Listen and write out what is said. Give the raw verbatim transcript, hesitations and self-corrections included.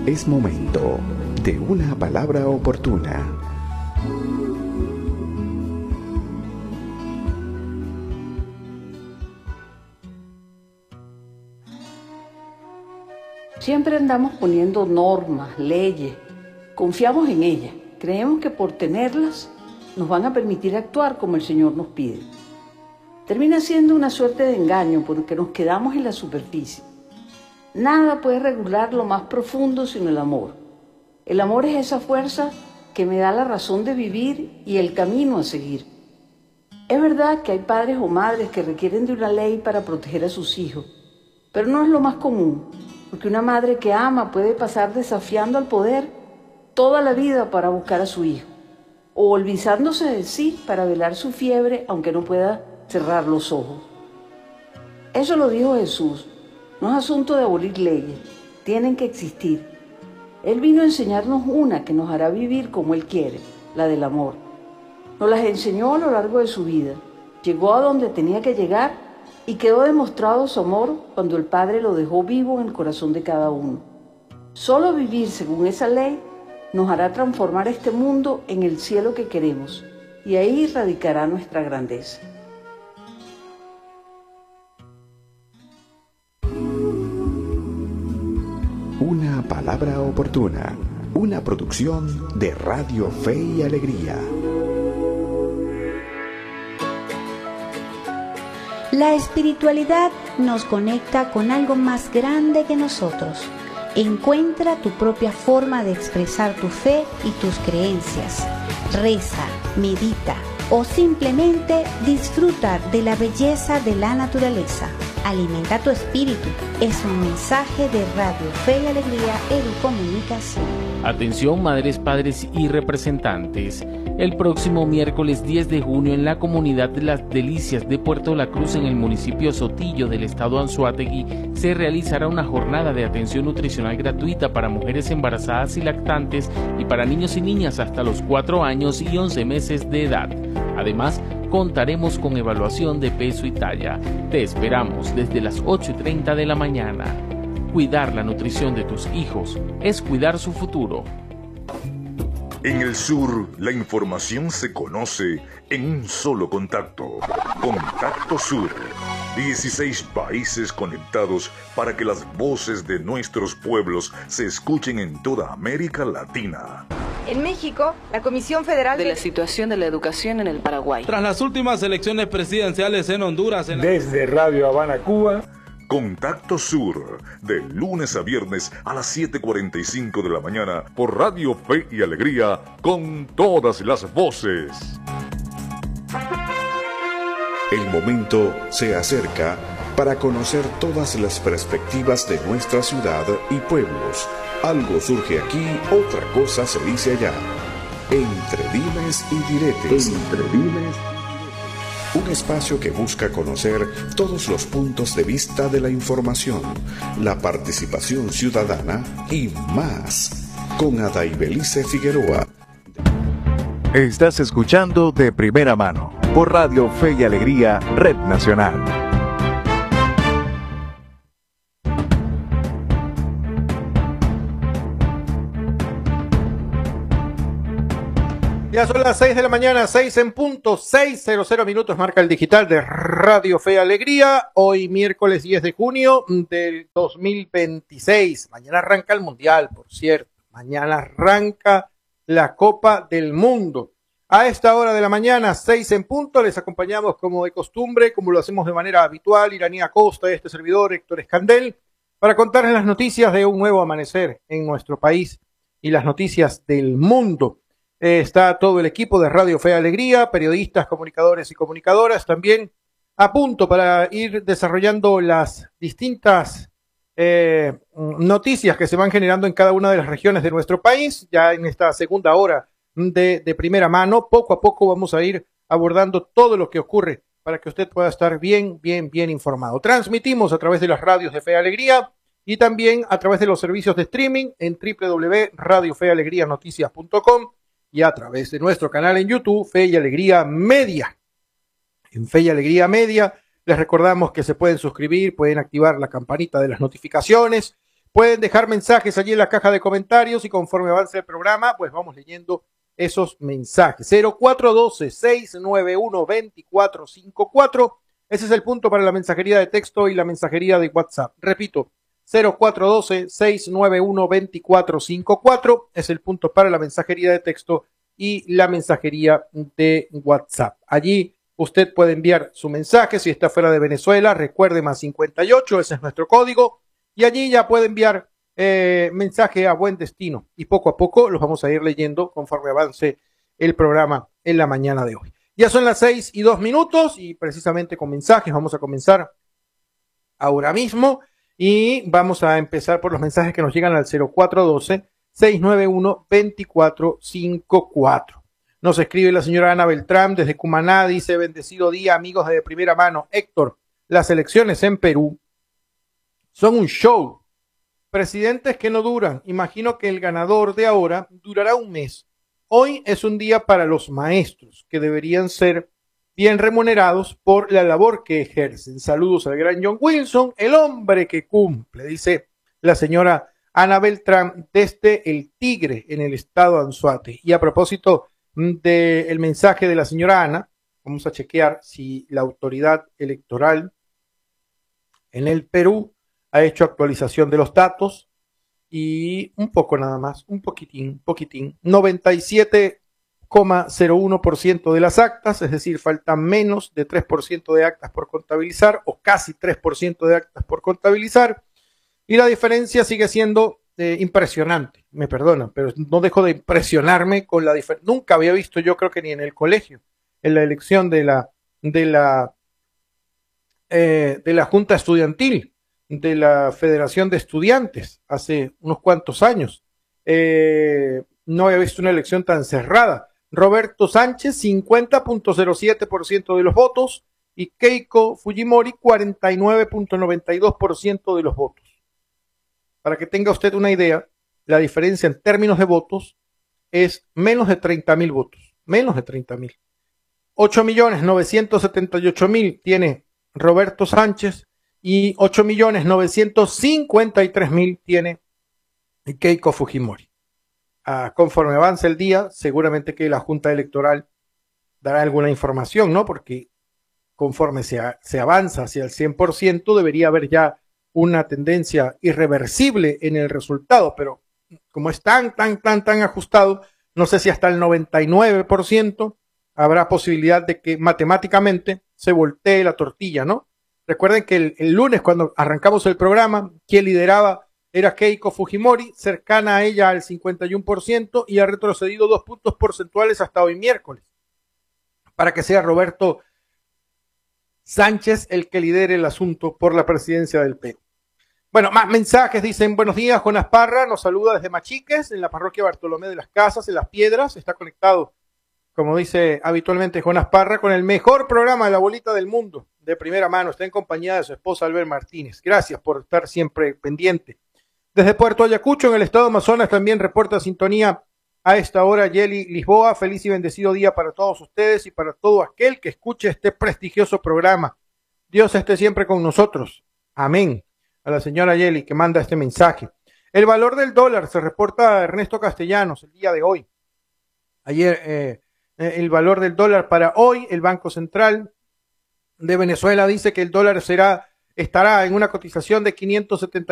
Es momento de una palabra oportuna. Siempre andamos poniendo normas, leyes, confiamos en ellas, creemos que por tenerlas nos van a permitir actuar como el Señor nos pide. Termina siendo una suerte de engaño porque nos quedamos en la superficie. Nada puede regular lo más profundo sino el amor. El amor es esa fuerza que me da la razón de vivir y el camino a seguir. Es verdad que hay padres o madres que requieren de una ley para proteger a sus hijos, pero no es lo más común, porque una madre que ama puede pasar desafiando al poder toda la vida para buscar a su hijo, o olvidándose de sí para velar su fiebre aunque no pueda cerrar los ojos. Eso lo dijo Jesús. No es asunto de abolir leyes, tienen que existir. Él vino a enseñarnos una que nos hará vivir como Él quiere, la del amor. Nos las enseñó a lo largo de su vida, llegó a donde tenía que llegar y quedó demostrado su amor cuando el Padre lo dejó vivo en el corazón de cada uno. Solo vivir según esa ley nos hará transformar este mundo en el cielo que queremos, y ahí radicará nuestra grandeza. Una palabra oportuna, una producción de Radio Fe y Alegría. La espiritualidad nos conecta con algo más grande que nosotros. Encuentra tu propia forma de expresar tu fe y tus creencias. Reza, medita o simplemente disfruta de la belleza de la naturaleza. Alimenta tu espíritu. Es un mensaje de Radio Fe y Alegría Educomunicación. Atención madres, padres y representantes. El próximo miércoles diez de junio en la comunidad de Las Delicias de Puerto La Cruz en el municipio Sotillo del estado Anzoátegui se realizará una jornada de atención nutricional gratuita para mujeres embarazadas y lactantes y para niños y niñas hasta los cuatro años y once meses de edad. Además, contaremos con evaluación de peso y talla. Te esperamos desde las ocho y treinta de la mañana. Cuidar la nutrición de tus hijos es cuidar su futuro. En el sur, la información se conoce en un solo contacto. Contacto Sur. dieciséis países conectados para que las voces de nuestros pueblos se escuchen en toda América Latina. En México, la Comisión Federal de la situación de la educación en el Paraguay. Tras las últimas elecciones presidenciales en Honduras. En la... Desde Radio Habana, Cuba. Contacto Sur, de lunes a viernes a las siete y cuarenta y cinco de la mañana por Radio Fe y Alegría, con todas las voces. El momento se acerca para conocer todas las perspectivas de nuestra ciudad y pueblos. Algo surge aquí, otra cosa se dice allá. Entre dimes y diretes. Entre dimes. Un espacio que busca conocer todos los puntos de vista de la información, la participación ciudadana y más. Con Adaibelice Figueroa. Estás escuchando De Primera Mano por Radio Fe y Alegría, Red Nacional. Ya son las seis de la mañana, seis en punto, seis cero cero minutos, marca el digital de Radio Fe y Alegría. Hoy miércoles diez de junio del dos mil veintiséis. Mañana arranca el Mundial, por cierto. Mañana arranca la Copa del Mundo. A esta hora de la mañana, seis en punto, les acompañamos como de costumbre, como lo hacemos de manera habitual, Iranía Costa, este servidor, Héctor Escandel, para contarles las noticias de un nuevo amanecer en nuestro país y las noticias del mundo. Eh, está todo el equipo de Radio Fe y Alegría, periodistas, comunicadores y comunicadoras, también a punto para ir desarrollando las distintas eh, noticias que se van generando en cada una de las regiones de nuestro país, ya en esta segunda hora de, de primera mano. Poco a poco vamos a ir abordando todo lo que ocurre para que usted pueda estar bien, bien, bien informado. Transmitimos a través de las radios de Fe y Alegría y también a través de los servicios de streaming en doble u doble u doble u punto radio fe alegría noticias punto com y a través de nuestro canal en YouTube, Fe y Alegría Media. En Fe y Alegría Media les recordamos que se pueden suscribir, pueden activar la campanita de las notificaciones, Pueden dejar mensajes allí en la caja de comentarios y conforme avance el programa, pues vamos leyendo esos mensajes. cero cuatro uno dos, seis nueve uno, dos cuatro cinco cuatro. Ese es el punto para la mensajería de texto y la mensajería de WhatsApp. Repito, cero cuatro uno dos, seis nueve uno, dos cuatro cinco cuatro es el punto para la mensajería de texto y la mensajería de WhatsApp. Allí usted puede enviar su mensaje si está fuera de Venezuela. Recuerde, más cincuenta y ocho, ese es nuestro código. Y allí ya puede enviar eh, mensaje a buen destino. Y poco a poco los vamos a ir leyendo conforme avance el programa en la mañana de hoy. Ya son las seis y dos minutos y precisamente con mensajes vamos a comenzar ahora mismo. Y vamos a empezar por los mensajes que nos llegan al cero cuatro uno dos, seis nueve uno, dos cuatro cinco cuatro. Nos escribe la señora Ana Beltrán desde Cumaná, dice: bendecido día, amigos de primera mano. Héctor, las elecciones en Perú son un show. Presidentes que no duran. Imagino que el ganador de ahora durará un mes. Hoy es un día para los maestros, que deberían ser bien remunerados por la labor que ejercen. Saludos al gran John Wilson, el hombre que cumple, dice la señora Ana Beltrán desde El Tigre, en el estado de Anzoátegui. Y a propósito del mensaje de la señora Ana, vamos a chequear si la autoridad electoral en el Perú ha hecho actualización de los datos y un poco nada más, un poquitín, poquitín, noventa y siete coma cero uno por ciento de las actas, es decir, falta menos de tres por ciento de actas por contabilizar o casi tres por ciento de actas por contabilizar y la diferencia sigue siendo eh, impresionante, me perdonan, pero no dejo de impresionarme con la diferencia. Nunca había visto, yo creo que ni en el colegio, en la elección de la, de la, eh, de la Junta Estudiantil, de la Federación de Estudiantes hace unos cuantos años. Eh, no había visto una elección tan cerrada. Roberto Sánchez, cincuenta punto cero siete por ciento de los votos y Keiko Fujimori, cuarenta y nueve punto noventa y dos por ciento de los votos. Para que tenga usted una idea, la diferencia en términos de votos es menos de treinta mil votos. Menos de treinta mil. ocho millones novecientos setenta y ocho mil tiene Roberto Sánchez y ocho millones novecientos cincuenta y tres mil tiene Keiko Fujimori. Ah, conforme avance el día, seguramente que la Junta Electoral dará alguna información, ¿no? Porque conforme se, a, se avanza hacia el cien por ciento, debería haber ya una tendencia irreversible en el resultado, pero como es tan, tan, tan, tan ajustado, no sé si hasta el noventa y nueve por ciento habrá posibilidad de que matemáticamente se voltee la tortilla, ¿no? Recuerden que el, el lunes, cuando arrancamos el programa, quien lideraba era Keiko Fujimori, cercana a ella al cincuenta y uno por ciento, y ha retrocedido dos puntos porcentuales hasta hoy miércoles, para que sea Roberto Sánchez el que lidere el asunto por la presidencia del Perú. Bueno, más mensajes, dicen: buenos días, Jonas Parra nos saluda desde Machiques, en la parroquia Bartolomé de las Casas, en Las Piedras. Está conectado, como dice habitualmente Jonas Parra, con el mejor programa de la bolita del mundo, de primera mano. Está en compañía de su esposa Albert Martínez. Gracias por estar siempre pendiente. Desde Puerto Ayacucho, en el estado de Amazonas, también reporta sintonía a esta hora Yeli Lisboa. Feliz y bendecido día para todos ustedes y para todo aquel que escuche este prestigioso programa. Dios esté siempre con nosotros. Amén. A la señora Yeli que manda este mensaje. El valor del dólar, se reporta a Ernesto Castellanos el día de hoy. Ayer, eh, el valor del dólar para hoy, el Banco Central de Venezuela dice que el dólar será, estará en una cotización de quinientos setenta